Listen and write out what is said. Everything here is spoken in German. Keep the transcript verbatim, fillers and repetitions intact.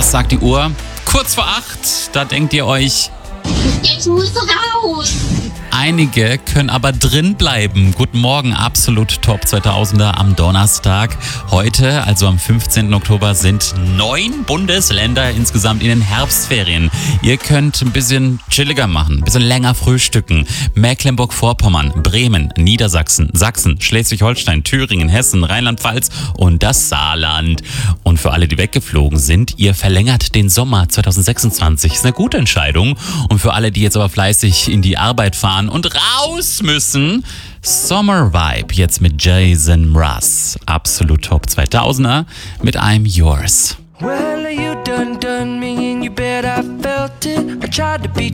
Was sagt die Uhr? Kurz vor acht, da denkt ihr euch, jetzt musst du raus. einige können aber drin bleiben. Guten Morgen, absolut Top zweitausender am Donnerstag. Heute, also am fünfzehnten Oktober, sind neun Bundesländer insgesamt in den Herbstferien. Ihr könnt ein bisschen chilliger machen, ein bisschen länger frühstücken. Mecklenburg-Vorpommern, Bremen, Niedersachsen, Sachsen, Schleswig-Holstein, Thüringen, Hessen, Rheinland-Pfalz und das Saarland. Und für alle, die weggeflogen sind, ihr verlängert den Sommer zweitausendsechsundzwanzig. Ist eine gute Entscheidung. Und für alle, die jetzt aber fleißig in die Arbeit fahren und raus müssen, Summer Vibe jetzt mit Jason Mraz. Absolut Top zweitausender mit I'm Yours. Well, you done done me and you bet I felt it. I tried to be